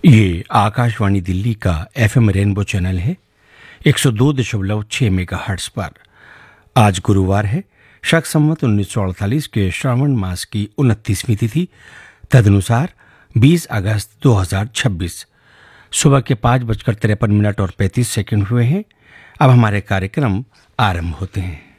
ये आकाशवाणी दिल्ली का FM rainbow channel है 102.6 मेगाहर्ट्ज पर। आज गुरुवार है, शक संवत 1948 के श्रावण मास की 29वीं तिथि, तदनुसार 20 अगस्त 2026। सुबह के 5:53 और 35 सेकंड हुए हैं। अब हमारे कार्यक्रम आरंभ होते हैं।